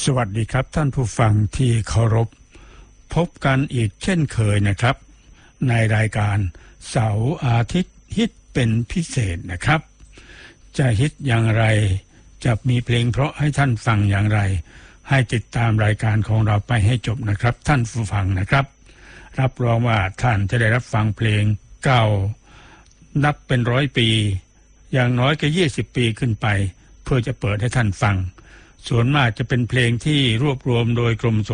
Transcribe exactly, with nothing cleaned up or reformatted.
สวัสดีครับท่านผู้ฟังที่เคารพพบกันอีกเช่นเคยนะครับในรายการเสาร์อาทิตย์ฮิตเป็นพิเศษนะครับจะฮิตอย่างไรจะมีเพลงเพราะให้ท่านฟังอย่างไรให้ติดตามรายการของเราไปให้จบนะครับท่านผู้ฟังนะครับรับรองว่าท่านจะได้รับฟังเพลงเก่านับเป็นร้อยปีอย่างน้อยก็ยี่สิบปีขึ้นไปเพื่อจะเปิดให้ท่านฟังส่วนมากจะเป็นเพลงที่รวบรวมโดยกรม